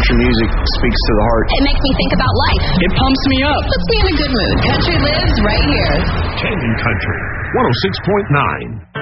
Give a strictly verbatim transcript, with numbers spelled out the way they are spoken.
country music speaks to the heart. It makes me think about life. It pumps me up. Puts me in a good mood. Country lives right here. Canyon Country, one oh six point nine.